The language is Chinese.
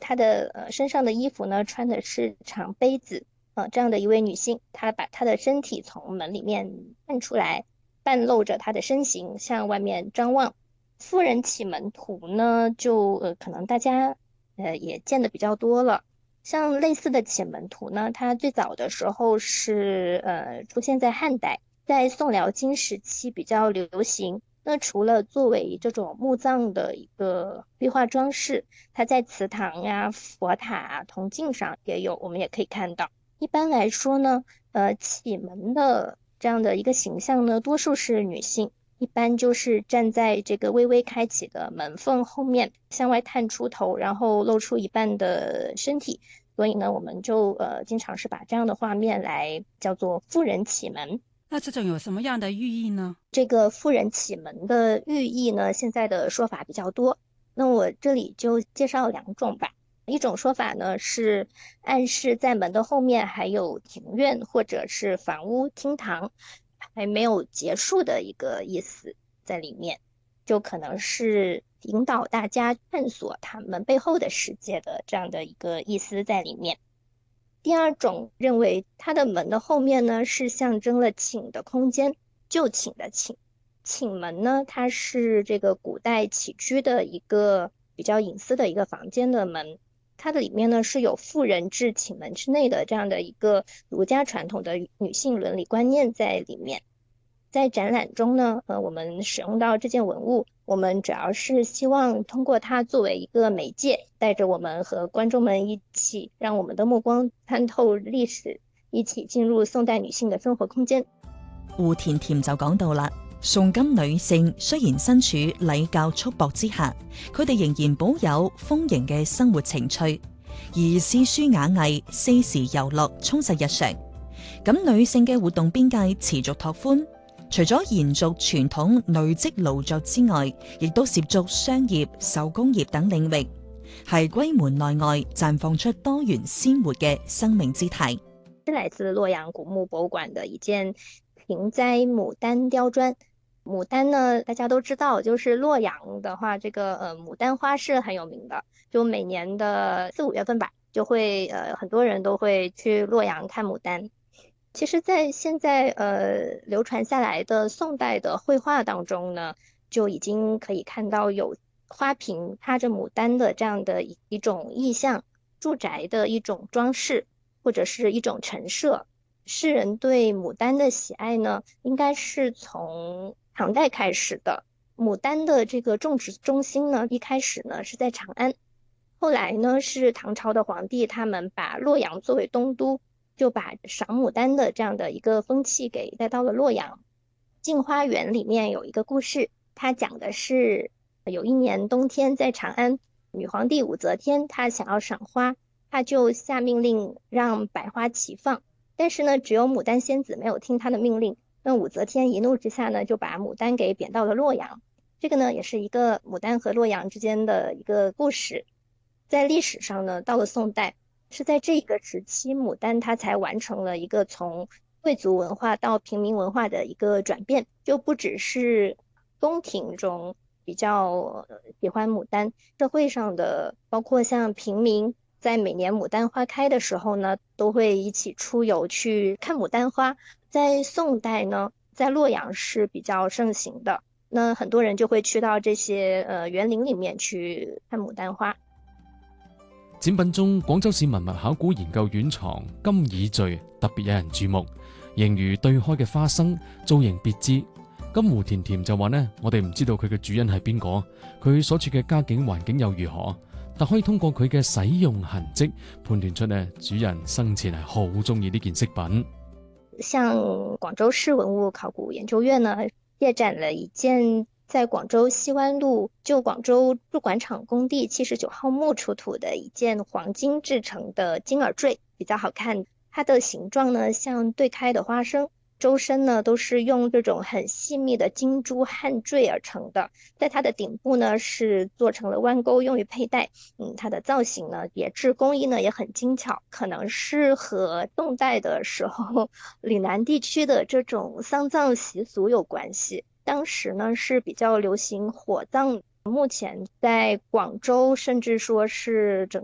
她的身上的衣服呢穿的是长杯子，这样的一位女性，她把她的身体从门里面探出来，半露着她的身形向外面张望。妇人启门图呢，就可能大家也见的比较多了。像类似的启门图呢，它最早的时候是出现在汉代，在宋辽金时期比较流行。那除了作为这种墓葬的一个壁画装饰，它在祠堂呀、佛塔啊、铜镜上也有，我们也可以看到。一般来说呢，启门的这样的一个形象呢，多数是女性。一般就是站在这个微微开启的门缝后面，向外探出头，然后露出一半的身体。所以呢，我们就经常是把这样的画面来叫做妇人启门。 那这种有什么样的寓意呢？ 这个妇人启门的寓意呢，现在的说法比较多。那我这里就介绍两种吧。一种说法呢是暗示在门的后面还有庭院或者是房屋、厅堂，还没有结束的一个意思在里面，就可能是引导大家探索他们背后的世界的这样的一个意思在里面。第二种认为它的门的后面呢是象征了寝的空间，就寝的寝。寝门呢，它是这个古代起居的一个比较隐私的一个房间的门，它的里面呢是有妇人至寝门之内的这样的一个儒家传统的女性伦理观念在里面。在展览中呢，我们使用到这件文物，我们主要是希望通过它作为一个媒介，带着我們和觀眾們一起，讓我們的目光參透歷史，一起進入宋代女性的生活空間。 胡甜甜就講到啦，宋金女性雖然身處禮教束縛之下，佢哋仍然保有豐盈嘅生活情趣，而詩書雅藝、四時遊樂充實日常。咁女性嘅活動邊界持續拓寬，除咗延續傳統累積勞作之外，亦都涉足商業、手工業等領域，係歸門內外綻放出多元鮮活嘅生命姿態。 是來自洛陽古墓博物館的一件平栽牡丹雕磚。牡丹呢，大家都知道，就是洛陽的話，這個牡丹花是很有名的，就每年的4、5月份吧，就會很多人都會去洛陽看牡丹。其實在現在流傳下來的宋代的繪畫當中呢，就已經可以看到有花瓶插着牡丹的這樣的一種意象，住宅的一種裝飾，或者是一種陳設。世人對牡丹的喜愛呢，應該是從唐代開始的。牡丹的這個種植中心呢，一開始呢是在長安，後來呢是唐朝的皇帝他們把洛陽作為東都，就把賞牡丹的這樣的一個風氣給帶到了洛陽。鏡花緣裡面有一個故事，它講的是有一年冬天在長安，女皇帝武則天她想要賞花，她就下命令讓百花齊放，但是呢只有牡丹仙子沒有聽她的命令，那武則天一怒之下呢就把牡丹給貶到了洛陽。這個呢也是一個牡丹和洛陽之間的一個故事。在歷史上呢，到了宋代，是在這個時期，牡丹它才完成了一個從貴族文化到平民文化的一個轉變，就不只是宮廷中比較喜歡牡丹，社會上的包括像平民，在每年牡丹花開的時候呢，都會一起出遊去看牡丹花。在宋代呢，在洛陽是比較盛行的，那很多人就會去到這些園林裡面去看牡丹花。 展品中，廣州市文物考古研究院藏金耳墜特別有人注目，形如對開嘅花生，造型別致。咁胡甜甜就話呢，我哋唔知道佢嘅主人係邊個，佢所處嘅家境環境又如何，但可以通過佢嘅使用痕跡判斷出呢，主人生前係好中意呢件飾品。 像廣州市文物考古研究院呢，借展了一件在廣州西灣路舊廣州駐廣場工地79號墓出土的一件黃金製成的金耳墜，比較好看。它的形狀呢像對開的花生，周身呢都是用這種很細密的金珠焊墜而成的，在它的頂部呢是做成了彎鈎用於佩戴。它的造型呢別致工藝呢也很精巧，可能是和宋代的時候嶺南地區的這種喪葬習俗有關係。當時呢是比較流行火葬，目前在廣州甚至說是整